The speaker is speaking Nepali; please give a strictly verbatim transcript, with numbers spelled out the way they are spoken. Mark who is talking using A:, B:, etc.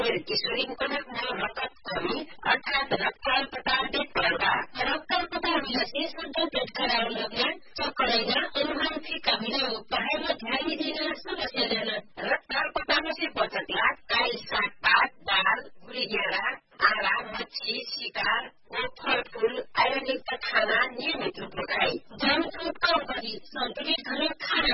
A: किशोरींकडून रगत कमी अर्थात रक्ताल्पता ते कळवा रक्ताल्पता विलसी सुद्धा पेटकरावलं